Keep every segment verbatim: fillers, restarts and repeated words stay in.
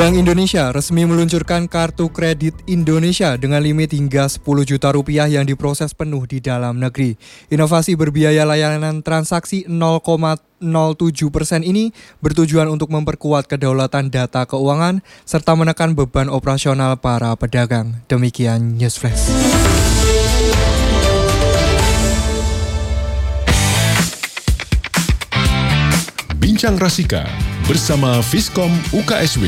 Bank Indonesia resmi meluncurkan Kartu Kredit Indonesia dengan limit hingga sepuluh juta rupiah yang diproses penuh di dalam negeri. Inovasi berbiaya layanan transaksi nol koma nol tujuh persen ini bertujuan untuk memperkuat kedaulatan data keuangan serta menekan beban operasional para pedagang. Demikian News Flash. Bincang Rasika bersama Fiskom U K S W.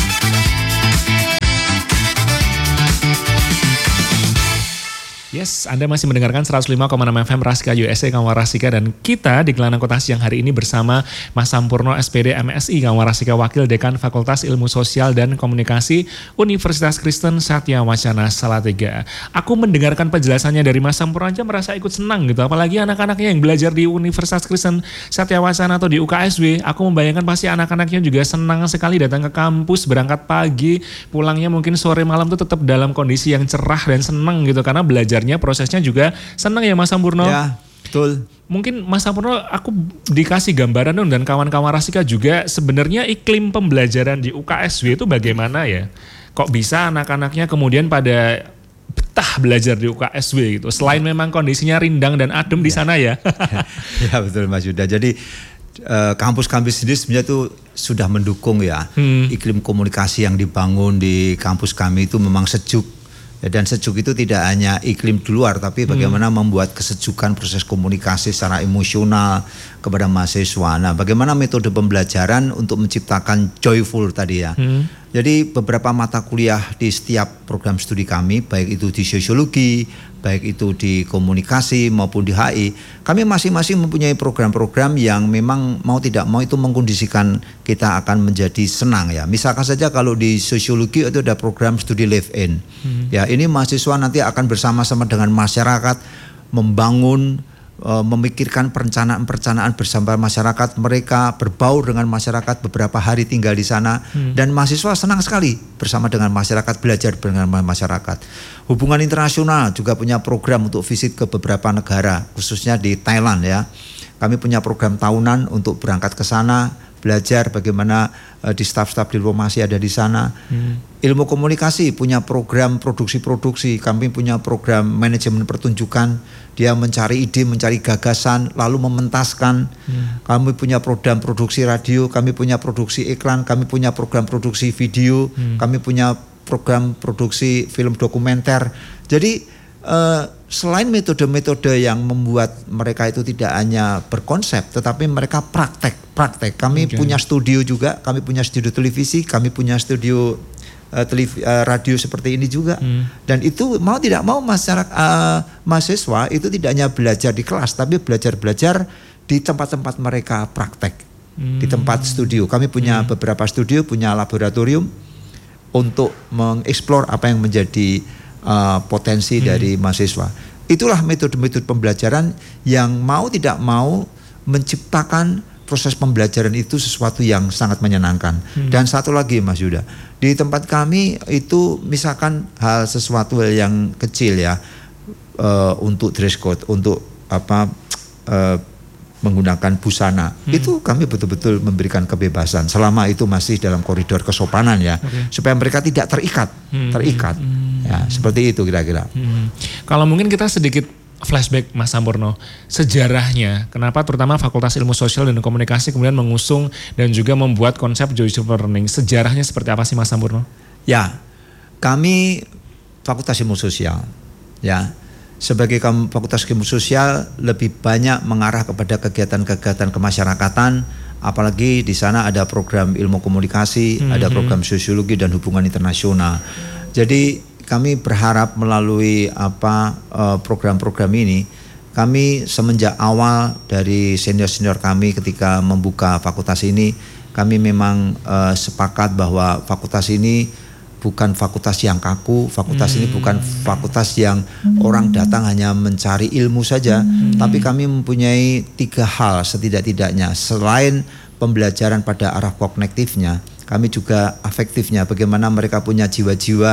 Yes, Anda masih mendengarkan seratus lima koma enam F M Rasika U S A Kawah Rasika, dan kita di Gelandang Kota Siang hari ini bersama Mas Sampurno S P D M Si Kawah Rasika, Wakil Dekan Fakultas Ilmu Sosial dan Komunikasi Universitas Kristen Satya Wacana Salatiga. Aku mendengarkan penjelasannya dari Mas Sampurno aja merasa ikut senang gitu, apalagi anak-anaknya yang belajar di Universitas Kristen Satya Wacana atau di U K S W. Aku membayangkan pasti anak-anaknya juga senang sekali datang ke kampus, berangkat pagi, pulangnya mungkin sore malam tuh tetap dalam kondisi yang cerah dan senang gitu, karena belajar prosesnya juga senang ya Mas Sampurno. Ya, betul. Mungkin Mas Sampurno aku dikasih gambaran dong, dan kawan-kawan Rasika juga, sebenarnya iklim pembelajaran di U K S W itu bagaimana ya? Kok bisa anak-anaknya kemudian pada betah belajar di U K S W gitu? Selain memang kondisinya rindang dan adem ya di sana ya. Ya betul Mas Yuda. Jadi kampus-kampus ini sebenarnya itu sudah mendukung ya. Hmm. Iklim komunikasi yang dibangun di kampus kami itu memang sejuk. Dan sejuk itu tidak hanya iklim di luar, tapi bagaimana hmm. membuat kesejukan proses komunikasi secara emosional kepada mahasiswa. Nah, bagaimana metode pembelajaran untuk menciptakan joyful tadi ya. Hmm. Jadi beberapa mata kuliah di setiap program studi kami, baik itu di sosiologi, baik itu di komunikasi maupun di H I, kami masing-masing mempunyai program-program yang memang mau tidak mau itu mengkondisikan kita akan menjadi senang ya. Misalkan saja kalau di sosiologi itu ada program studi live in. Hmm. Ya, ini mahasiswa nanti akan bersama-sama dengan masyarakat membangun, memikirkan perencanaan-perencanaan bersama masyarakat, mereka berbaur dengan masyarakat beberapa hari tinggal di sana, hmm. dan mahasiswa senang sekali bersama dengan masyarakat, belajar dengan masyarakat. Hubungan internasional juga punya program untuk visit ke beberapa negara, khususnya di Thailand ya. Kami punya program tahunan untuk berangkat ke sana, belajar bagaimana uh, di staf-staf diplomasi ada di sana. Hmm. Ilmu komunikasi punya program produksi-produksi, kami punya program manajemen pertunjukan, dia mencari ide, mencari gagasan, lalu mementaskan. Hmm. Kami punya program produksi radio, kami punya produksi iklan, kami punya program produksi video, hmm. kami punya program produksi film dokumenter. Jadi uh, selain metode-metode yang membuat mereka itu tidak hanya berkonsep, tetapi mereka praktek, praktek. Kami okay. punya studio juga, kami punya studio televisi, kami punya studio uh, telev- uh, radio seperti ini juga. Hmm. Dan itu mau tidak mau masyarakat, uh, mahasiswa itu tidak hanya belajar di kelas, tapi belajar-belajar di tempat-tempat mereka praktek, hmm. di tempat studio. Kami punya hmm. beberapa studio, punya laboratorium untuk mengeksplor apa yang menjadi uh, potensi hmm. dari mahasiswa. Itulah metode-metode pembelajaran yang mau tidak mau menciptakan proses pembelajaran itu sesuatu yang sangat menyenangkan. Hmm. Dan satu lagi Mas Yuda, di tempat kami itu misalkan hal sesuatu yang kecil ya, uh, untuk dress code, untuk apa uh, menggunakan busana, hmm. itu kami betul-betul memberikan kebebasan selama itu masih dalam koridor kesopanan ya, okay. supaya mereka tidak terikat, hmm. terikat, hmm. ya seperti itu kira-kira. Hmm. Kalau mungkin kita sedikit flashback Mas Sampurno, sejarahnya kenapa terutama Fakultas Ilmu Sosial dan Komunikasi kemudian mengusung dan juga membuat konsep joyful learning, sejarahnya seperti apa sih Mas Sampurno? Ya, kami Fakultas Ilmu Sosial, ya. Sebagai Fakultas Ilmu Sosial lebih banyak mengarah kepada kegiatan-kegiatan kemasyarakatan, apalagi di sana ada program ilmu komunikasi, mm-hmm. ada program sosiologi dan hubungan internasional. Jadi kami berharap melalui apa uh, program-program ini, kami semenjak awal dari senior-senior kami ketika membuka fakultas ini, kami memang uh, sepakat bahwa fakultas ini bukan fakultas yang kaku, fakultas hmm. ini bukan fakultas yang hmm. orang datang hanya mencari ilmu saja, hmm. tapi kami mempunyai tiga hal setidak-tidaknya. Selain pembelajaran pada arah kognitifnya, kami juga afektifnya, bagaimana mereka punya jiwa-jiwa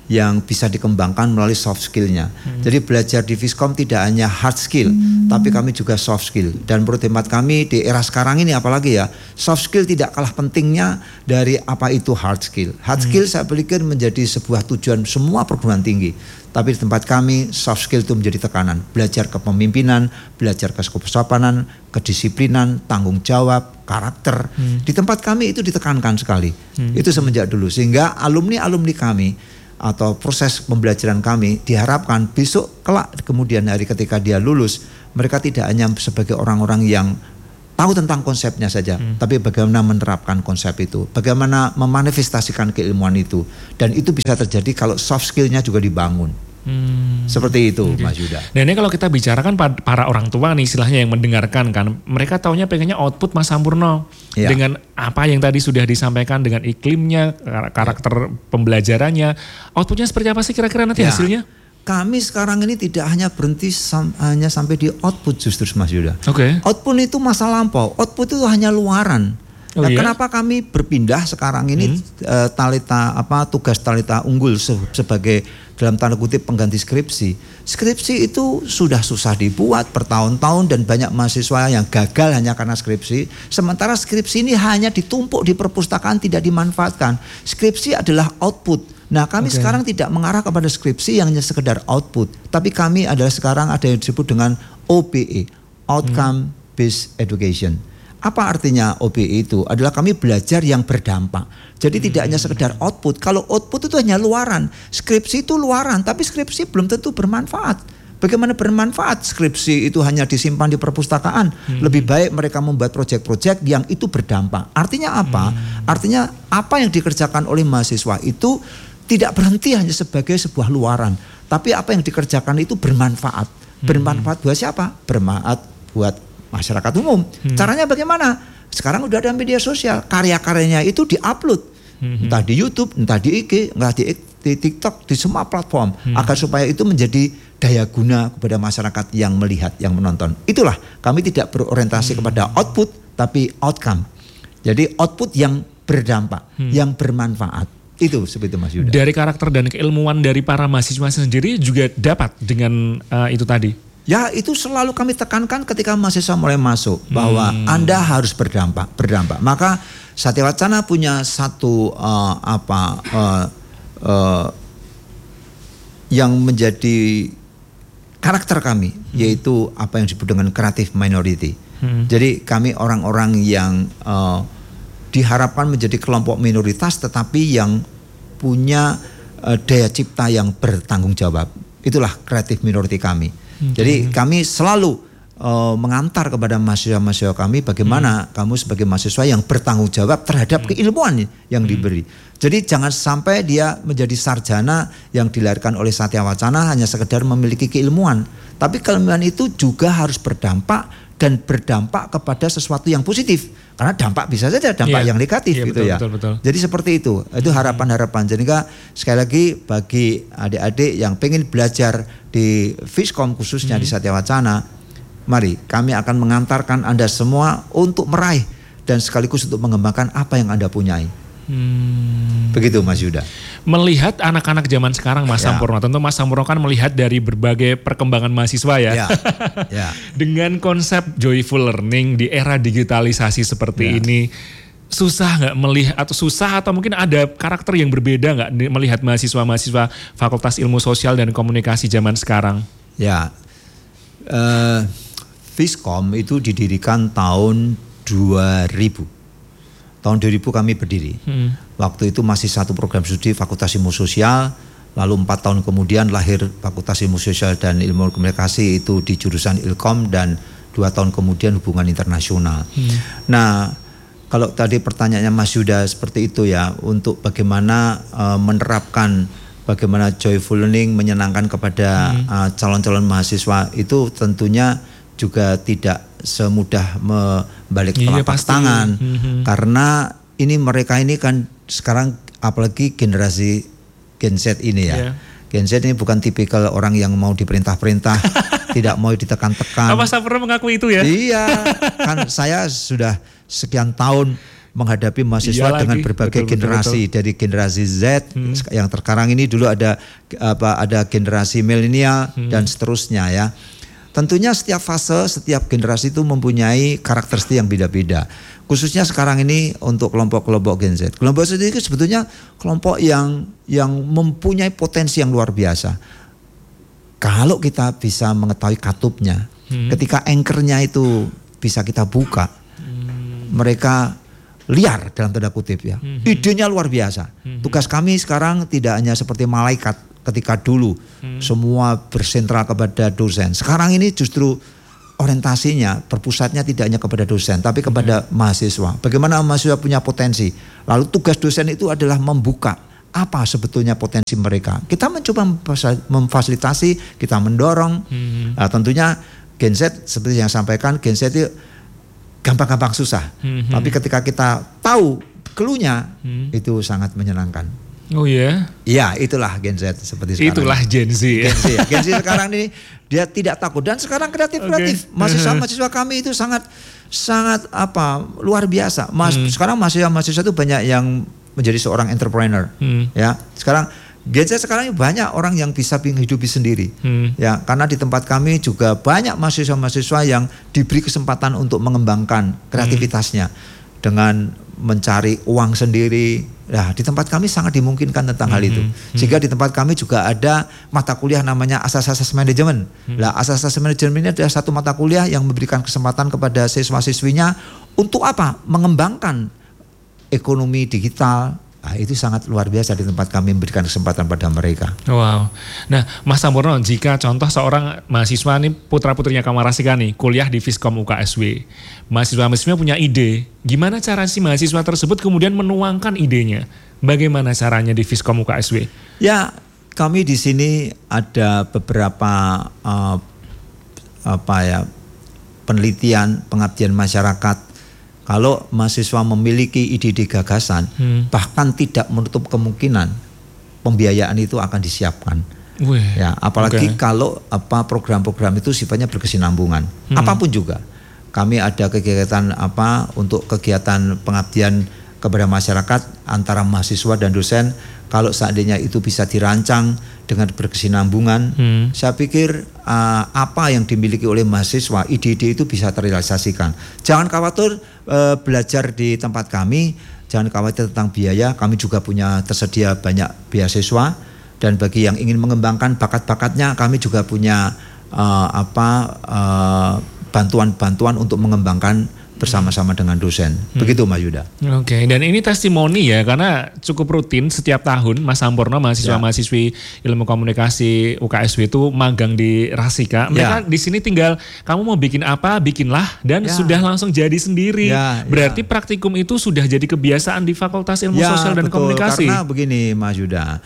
yang bisa dikembangkan melalui soft skillnya. Hmm. Jadi belajar di Fiskom tidak hanya hard skill, hmm. tapi kami juga soft skill. Dan menurut hemat kami di era sekarang ini apalagi ya, soft skill tidak kalah pentingnya dari apa itu hard skill. Hard hmm. skill saya pikir menjadi sebuah tujuan semua perguruan tinggi. Tapi di tempat kami soft skill itu menjadi tekanan. Belajar kepemimpinan, belajar kesopanan, kedisiplinan, tanggung jawab, karakter. Hmm. Di tempat kami itu ditekankan sekali. Hmm. Itu semenjak dulu. Sehingga alumni-alumni kami atau proses pembelajaran kami diharapkan besok kelak kemudian hari ketika dia lulus, mereka tidak hanya sebagai orang-orang yang tahu tentang konsepnya saja, hmm. tapi bagaimana menerapkan konsep itu, bagaimana memanifestasikan keilmuan itu, dan itu bisa terjadi kalau soft skillnya juga dibangun. Hmm. Seperti itu, okay. Mas Yuda. Dan ini kalau kita bicarakan para orang tua nih istilahnya yang mendengarkan kan, mereka taunya pengennya output Mas Sampurno ya. Dengan apa yang tadi sudah disampaikan, dengan iklimnya, karakter ya. Pembelajarannya, outputnya seperti apa sih kira-kira nanti ya. Hasilnya? Kami sekarang ini tidak hanya berhenti sam, hanya sampai di output justru Mas Yuda. Oke. Okay. Output itu masa lampau, output itu hanya luaran. Oh nah, iya? Kenapa kami berpindah sekarang ini hmm. uh, talita apa tugas talita unggul se sebagai dalam tanda kutip pengganti skripsi. Skripsi itu sudah susah dibuat bertahun-tahun dan banyak mahasiswa yang gagal hanya karena skripsi. Sementara skripsi ini hanya ditumpuk di perpustakaan, tidak dimanfaatkan. Skripsi adalah output. Nah, kami okay. sekarang tidak mengarah kepada skripsi yang hanya sekedar output, tapi kami adalah sekarang ada yang disebut dengan O B E, Outcome Based Education. Apa artinya O B E itu? Adalah kami belajar yang berdampak. Jadi hmm. tidak hanya sekedar output. Kalau output itu hanya luaran. Skripsi itu luaran, tapi skripsi belum tentu bermanfaat. Bagaimana bermanfaat? Skripsi itu hanya disimpan di perpustakaan. Hmm. Lebih baik mereka membuat proyek-proyek yang itu berdampak. Artinya apa? Hmm. Artinya apa yang dikerjakan oleh mahasiswa itu tidak berhenti hanya sebagai sebuah luaran. Tapi apa yang dikerjakan itu bermanfaat. Bermanfaat buat siapa? Bermanfaat buat masyarakat umum. Hmm. Caranya bagaimana? Sekarang udah ada media sosial, karya-karyanya itu diupload, hmm. entah di YouTube, entah di I G, entah di, di TikTok, di semua platform, hmm. agar supaya itu menjadi daya guna kepada masyarakat yang melihat, yang menonton. Itulah kami tidak berorientasi hmm. kepada output, tapi outcome. Jadi output yang berdampak, hmm. yang bermanfaat. Itu seperti Mas Yuda. Dari karakter dan keilmuan dari para mahasiswa sendiri juga dapat dengan uh, itu tadi. Ya, itu selalu kami tekankan ketika mahasiswa mulai masuk bahwa hmm. Anda harus berdampak, berdampak. Maka Satya Wacana punya satu uh, apa uh, uh, yang menjadi karakter kami, hmm. yaitu apa yang disebut dengan creative minority. Hmm. Jadi kami orang-orang yang uh, diharapkan menjadi kelompok minoritas, tetapi yang punya uh, daya cipta yang bertanggung jawab. Itulah creative minority kami. Hmm. Jadi kami selalu uh, mengantar kepada mahasiswa-mahasiswa kami bagaimana hmm. kamu sebagai mahasiswa yang bertanggung jawab terhadap hmm. keilmuan yang hmm. diberi. Jadi jangan sampai dia menjadi sarjana yang dilahirkan oleh Satya Wacana hanya sekedar memiliki keilmuan. Tapi keilmuan itu juga harus berdampak dan berdampak kepada sesuatu yang positif. Karena dampak bisa saja dampak yeah. yang negatif yeah, gitu betul, ya. Betul, betul. Jadi seperti itu. Itu harapan-harapan. Jadi sekali lagi bagi adik-adik yang pengen belajar di Fiskom khususnya hmm. di Satya Wacana, mari kami akan mengantarkan Anda semua untuk meraih dan sekaligus untuk mengembangkan apa yang Anda punyai. Hmm. Begitu Mas Yuda. Melihat anak-anak zaman sekarang Mas ya. Sampurno, tentu Mas Sampurno kan melihat dari berbagai perkembangan mahasiswa ya. Ya. Ya. Dengan konsep joyful learning di era digitalisasi seperti ya. ini, susah nggak melihat atau susah atau mungkin ada karakter yang berbeda nggak melihat mahasiswa-mahasiswa Fakultas Ilmu Sosial dan Komunikasi zaman sekarang? Ya, uh, Fiskom itu didirikan tahun dua ribu. Tahun dua ribu kami berdiri. Hmm. Waktu itu masih satu program studi Fakultas Ilmu Sosial. Lalu empat tahun kemudian lahir Fakultas Ilmu Sosial dan Ilmu Komunikasi itu di jurusan Ilkom, dan dua tahun kemudian Hubungan Internasional. Hmm. Nah, kalau tadi pertanyaannya Mas Yuda seperti itu ya, untuk bagaimana uh, menerapkan bagaimana joyful learning menyenangkan kepada hmm. uh, calon-calon mahasiswa itu tentunya juga tidak semudah membalik iya, telapak tangan mm-hmm. karena ini mereka ini kan sekarang apalagi generasi Gen Z ini ya. Yeah. Gen Z ini bukan tipikal orang yang mau diperintah-perintah, tidak mau ditekan-tekan. Mas Sampurno mengakui itu ya? Iya, kan saya sudah sekian tahun menghadapi mahasiswa Iya dengan lagi. berbagai Betul, betul, generasi betul. dari generasi Z Hmm. yang sekarang ini, dulu ada apa ada generasi milenial Hmm. dan seterusnya ya. Tentunya setiap fase, setiap generasi itu mempunyai karakteristik yang beda-beda. Khususnya sekarang ini untuk kelompok-kelompok Gen Z. Kelompok Z itu sebetulnya kelompok yang yang mempunyai potensi yang luar biasa. Kalau kita bisa mengetahui katupnya, hmm. ketika anchornya itu bisa kita buka, hmm. mereka liar dalam tanda kutip ya. Hmm. Idenya luar biasa. Hmm. Tugas kami sekarang tidak hanya seperti malaikat ketika dulu hmm. semua bersentral kepada dosen. Sekarang ini justru orientasinya, berpusatnya tidak hanya kepada dosen, tapi kepada hmm. mahasiswa. Bagaimana mahasiswa punya potensi. Lalu tugas dosen itu adalah membuka apa sebetulnya potensi mereka. Kita mencoba memfasilitasi, kita mendorong. Hmm. Nah, tentunya Gen Z seperti yang sampaikan, Gen Z itu gampang-gampang susah. Hmm. Tapi ketika kita tahu clue-nya, hmm. itu sangat menyenangkan. Oh iya? Iya, itulah Gen Z seperti sekarang. Itulah Gen Z. Gen Z, ya. Gen Z sekarang ini dia tidak takut dan sekarang kreatif-kreatif. Okay. Mahasiswa-mahasiswa kami itu sangat sangat apa luar biasa. Mas, hmm. sekarang mahasiswa-mahasiswa itu banyak yang menjadi seorang entrepreneur. Hmm. Ya, sekarang Gen Z sekarang banyak orang yang bisa menghidupi sendiri. Hmm. Ya, karena di tempat kami juga banyak mahasiswa-mahasiswa yang diberi kesempatan untuk mengembangkan kreativitasnya hmm. dengan mencari uang sendiri. Nah, di tempat kami sangat dimungkinkan tentang hmm. hal itu. Sehingga di tempat kami juga ada mata kuliah namanya asas-asas manajemen. Hmm. Nah, asas-asas manajemen ini adalah satu mata kuliah yang memberikan kesempatan kepada siswa-siswinya untuk apa? Mengembangkan ekonomi digital. Nah, itu sangat luar biasa di tempat kami memberikan kesempatan pada mereka. Wow. Nah, Mas Sampurno, jika contoh seorang mahasiswa nih, putra-putrinya Kamarasika nih, kuliah di Fiskom U K S W. Mahasiswa-mahasiswa punya ide. Gimana cara si mahasiswa tersebut kemudian menuangkan idenya? Bagaimana caranya di Fiskom U K S W? Ya, kami di sini ada beberapa uh, apa ya penelitian, pengabdian masyarakat. Kalau mahasiswa memiliki ide-ide gagasan, hmm. bahkan tidak menutup kemungkinan pembiayaan itu akan disiapkan. Wih, ya, apalagi okay. kalau apa program-program itu sifatnya berkesinambungan, hmm. apapun juga. Kami ada kegiatan apa untuk kegiatan pengabdian kepada masyarakat antara mahasiswa dan dosen. Kalau seandainya itu bisa dirancang dengan berkesinambungan, hmm. saya pikir uh, apa yang dimiliki oleh mahasiswa, ide-ide itu bisa terrealisasikan. Jangan khawatir uh, belajar di tempat kami, jangan khawatir tentang biaya. Kami juga punya tersedia banyak beasiswa, dan bagi yang ingin mengembangkan bakat-bakatnya, kami juga punya uh, apa uh, bantuan-bantuan untuk mengembangkan bersama-sama dengan dosen. Hmm. Begitu Mas Yuda. Oke, okay. Dan ini testimoni ya, karena cukup rutin setiap tahun Mas Sampurno, mahasiswa-mahasiswi ilmu komunikasi U K S W itu magang di Rasika. Mereka ya. Di sini tinggal kamu mau bikin apa, bikinlah, dan ya. Sudah langsung jadi sendiri. Ya, Berarti ya. Praktikum itu sudah jadi kebiasaan di Fakultas Ilmu ya, Sosial dan betul. Komunikasi. Karena begini Mas Yuda,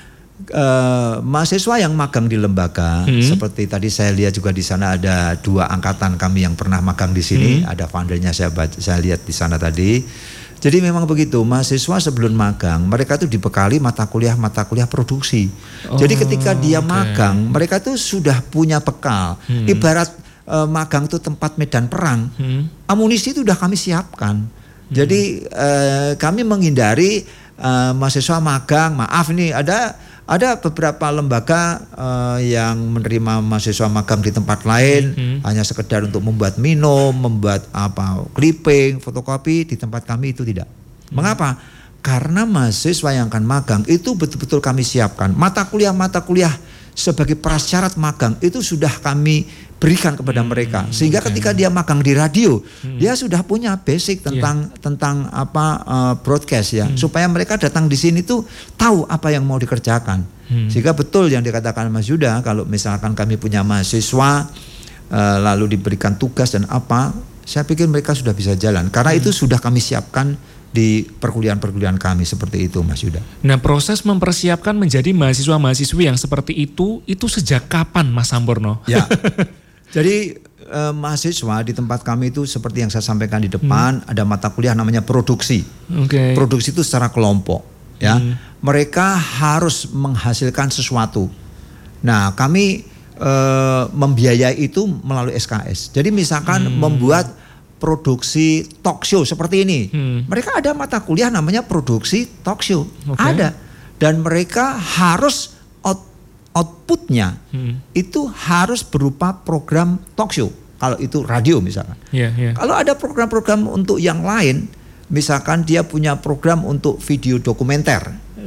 Uh, mahasiswa yang magang di lembaga, hmm. seperti tadi saya lihat juga di sana ada dua angkatan kami yang pernah magang di sini, hmm. ada foundernya saya baca, saya lihat di sana tadi. Jadi memang begitu, mahasiswa sebelum magang mereka itu dibekali mata kuliah-mata kuliah produksi. Oh, Jadi ketika dia okay. magang, mereka itu sudah punya bekal. Hmm. Ibarat uh, magang itu tempat medan perang, hmm. amunisi itu sudah kami siapkan. Hmm. Jadi uh, kami menghindari uh, mahasiswa magang, maaf nih ada Ada beberapa lembaga uh, yang menerima mahasiswa magang di tempat lain hmm. hanya sekedar untuk membuat minum, membuat apa clipping, fotokopi. Di tempat kami itu tidak. Hmm. Mengapa? Karena mahasiswa yang akan magang itu betul-betul kami siapkan. Mata kuliah-mata kuliah sebagai prasyarat magang itu sudah kami berikan kepada hmm. mereka. Sehingga okay. ketika dia magang di radio, hmm. dia sudah punya basic tentang yeah. tentang apa uh, broadcast ya, hmm. supaya mereka datang di sini tuh tahu apa yang mau dikerjakan. Hmm. Sehingga betul yang dikatakan Mas Yuda, kalau misalkan kami punya mahasiswa uh, lalu diberikan tugas dan apa, saya pikir mereka sudah bisa jalan. Karena hmm. itu sudah kami siapkan di perkuliahan-perkuliahan kami seperti itu Mas Yuda. Nah, proses mempersiapkan menjadi mahasiswa-mahasiswi yang seperti itu, itu sejak kapan Mas Sampurno? Ya. Jadi eh, mahasiswa di tempat kami itu seperti yang saya sampaikan di depan, hmm. ada mata kuliah namanya produksi. Okay. Produksi itu secara kelompok, ya. Hmm. Mereka harus menghasilkan sesuatu. Nah, kami eh, membiayai itu melalui S K S. Jadi misalkan hmm. membuat produksi talk show seperti ini. Hmm. Mereka ada mata kuliah namanya produksi talk show. Okay. Ada. Dan mereka harus out, outputnya hmm. itu harus berupa program talk show. Kalau itu radio misalkan. Yeah, yeah. Kalau ada program-program untuk yang lain, misalkan dia punya program untuk video dokumenter,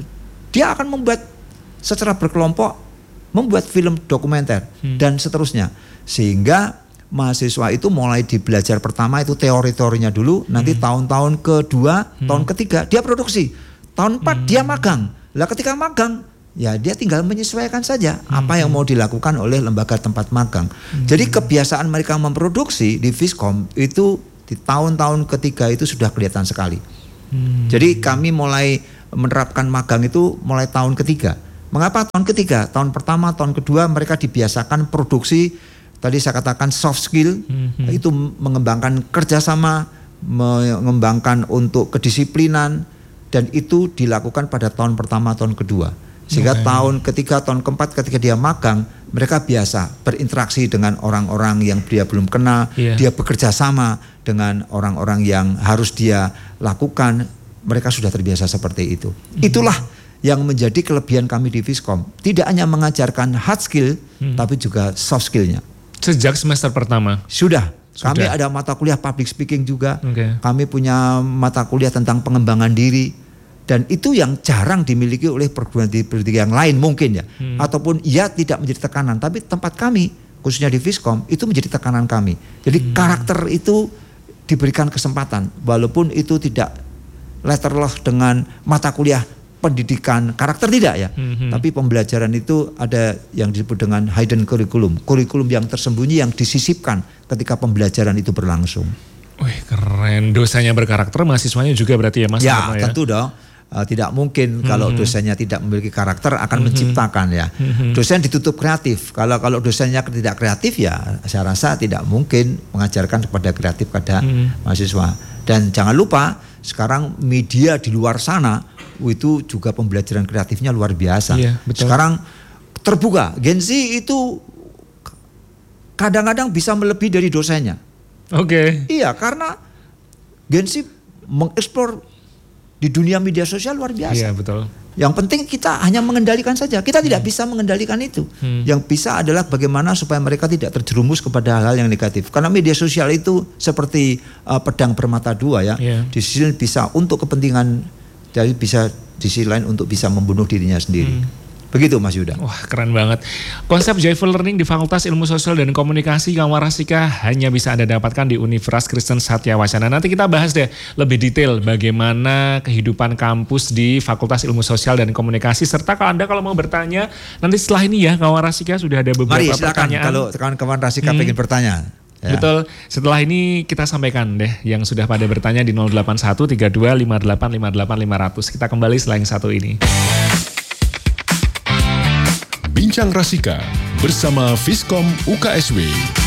dia akan membuat secara berkelompok, membuat film dokumenter hmm. dan seterusnya. Sehingga mahasiswa itu mulai di belajar pertama itu teori-teorinya dulu, nanti hmm. tahun-tahun kedua, hmm. tahun ketiga dia produksi, tahun empat hmm. dia magang. Lah ketika magang, ya dia tinggal menyesuaikan saja hmm. apa yang mau dilakukan oleh lembaga tempat magang. Hmm. Jadi kebiasaan mereka memproduksi di Fiskom itu di tahun-tahun ketiga itu sudah kelihatan sekali. Hmm. Jadi kami mulai menerapkan magang itu mulai tahun ketiga. Mengapa tahun ketiga? Tahun pertama, tahun kedua mereka dibiasakan produksi. Tadi saya katakan soft skill, hmm. itu mengembangkan kerjasama, mengembangkan untuk kedisiplinan, dan itu dilakukan pada tahun pertama, tahun kedua. Sehingga okay. tahun ketiga, tahun keempat ketika dia magang, mereka biasa berinteraksi dengan orang-orang yang dia belum kenal, yeah. dia bekerja sama dengan orang-orang yang harus dia lakukan, mereka sudah terbiasa seperti itu. Mm-hmm. Itulah yang menjadi kelebihan kami di Fiskom. Tidak hanya mengajarkan hard skill, mm-hmm. tapi juga soft skillnya. Sejak semester pertama? Sudah. Sudah. Kami ada mata kuliah public speaking juga, okay. kami punya mata kuliah tentang pengembangan diri. Dan itu yang jarang dimiliki oleh perguruan tinggi yang lain mungkin ya. Hmm. Ataupun ya tidak menjadi tekanan. Tapi tempat kami, khususnya di Fiskom, itu menjadi tekanan kami. Jadi hmm. karakter itu diberikan kesempatan. Walaupun itu tidak letterloh dengan mata kuliah pendidikan karakter, tidak ya. Hmm. Tapi pembelajaran itu ada yang disebut dengan hidden curriculum. Kurikulum yang tersembunyi yang disisipkan ketika pembelajaran itu berlangsung. Wih keren. Dosanya berkarakter, mahasiswanya juga berarti ya Mas? Ya, ya? tentu dong. Uh, tidak mungkin hmm. kalau dosennya tidak memiliki karakter akan hmm. menciptakan ya. Hmm. Dosen ditutup kreatif. Kalau kalau dosennya tidak kreatif ya saya rasa tidak mungkin mengajarkan kepada kreatif pada hmm. mahasiswa. Dan jangan lupa sekarang media di luar sana itu juga pembelajaran kreatifnya luar biasa. Iya, betul. Sekarang terbuka. Gen Z itu kadang-kadang bisa melebihi dari dosennya. Oke. Okay. Iya, karena Gen Z mengeksplor di dunia media sosial luar biasa. Iya, betul. Yang penting kita hanya mengendalikan saja. Kita hmm. tidak bisa mengendalikan itu. Hmm. Yang bisa adalah bagaimana supaya mereka tidak terjerumus kepada hal-hal yang negatif. Karena media sosial itu seperti uh, pedang bermata dua ya. Yeah. Di sisi lain bisa untuk kepentingan, dari bisa di sisi lain untuk bisa membunuh dirinya sendiri. Hmm. Begitu Mas Yuda. Wah keren banget. Konsep Joyful Learning di Fakultas Ilmu Sosial dan Komunikasi Kawarasika hanya bisa Anda dapatkan di Universitas Kristen Satya Wacana. Nanti kita bahas deh lebih detail bagaimana kehidupan kampus di Fakultas Ilmu Sosial dan Komunikasi. Serta kalau Anda kalau mau bertanya, nanti setelah ini ya Kawarasika sudah ada beberapa Mari, silakan, pertanyaan. Kalau kawan-kawan Rasika hmm. pengen bertanya. Ya. Betul. Setelah ini kita sampaikan deh yang sudah pada bertanya di nol delapan satu tiga dua lima delapan lima delapan lima nol nol. Kita kembali setelah yang satu ini. Bincang Rasika bersama Fiskom U K S W.